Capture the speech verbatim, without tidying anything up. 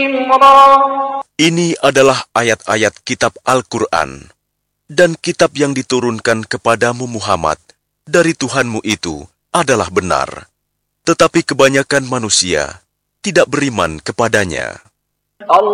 Ini adalah ayat-ayat kitab Al-Quran, dan kitab yang diturunkan kepadamu Muhammad dari Tuhanmu itu adalah benar. Tetapi kebanyakan manusia tidak beriman kepadanya.